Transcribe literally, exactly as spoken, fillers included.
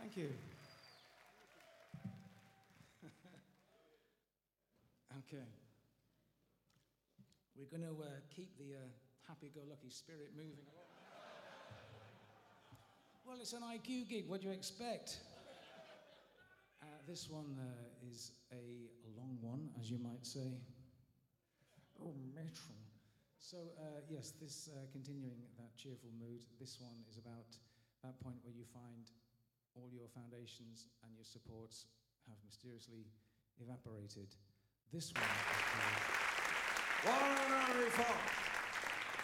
Thank you. Okay. We're going to uh, keep the uh, happy-go-lucky spirit moving along. Well, it's an I Q gig. What do you expect? Uh, this one uh, is a long one, as you might say. Oh, metal. So, uh, yes, this, uh, continuing that cheerful mood, this one is about that point where you find all your foundations and your supports have mysteriously evaporated. This one is called One and only Fox.